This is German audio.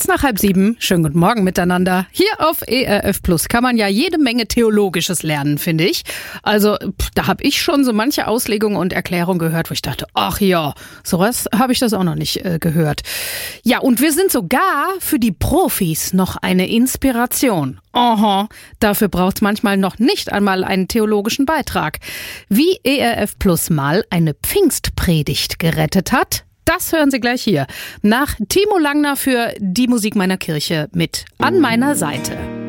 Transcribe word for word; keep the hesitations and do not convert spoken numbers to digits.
Kurz nach halb sieben, schönen guten Morgen miteinander. Hier auf E R F Plus kann man ja jede Menge Theologisches lernen, finde ich. Also pff, da habe ich schon so manche Auslegung und Erklärung gehört, wo ich dachte, ach ja, sowas habe ich das auch noch nicht äh, gehört. Ja, und wir sind sogar für die Profis noch eine Inspiration. Aha, dafür braucht's manchmal noch nicht einmal einen theologischen Beitrag. Wie E R F Plus mal eine Pfingstpredigt gerettet hat, das hören Sie gleich hier. Nach Timo Langner für Die Musik meiner Kirche mit An meiner Seite.